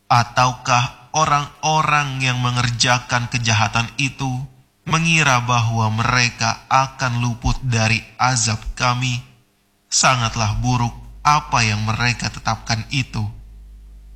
Ataukah orang-orang yang mengerjakan kejahatan itu mengira bahwa mereka akan luput dari azab kami? Sangatlah buruk apa yang mereka tetapkan itu.